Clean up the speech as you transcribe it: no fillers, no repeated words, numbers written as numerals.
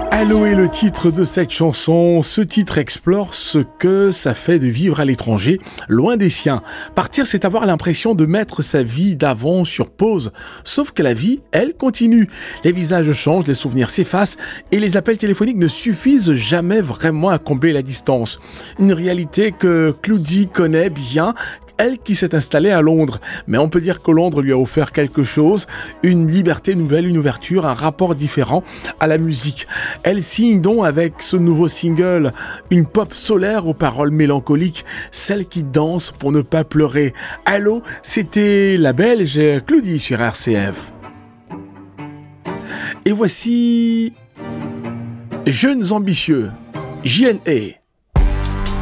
Allô est le titre de cette chanson. Ce titre explore ce que ça fait de vivre à l'étranger, loin des siens. Partir, c'est avoir l'impression de mettre sa vie d'avant sur pause. Sauf que la vie, elle, continue. Les visages changent, les souvenirs s'effacent et les appels téléphoniques ne suffisent jamais vraiment à combler la distance. Une réalité que Cloudi connaît bien, elle qui s'est installée à Londres. Mais on peut dire que Londres lui a offert quelque chose, une liberté nouvelle, une ouverture, un rapport différent à la musique. Elle signe donc avec ce nouveau single une pop solaire aux paroles mélancoliques, celle qui danse pour ne pas pleurer. Allô, c'était la Belge Cloudi sur RCF. Et voici Jeunes ambitieux, JNE.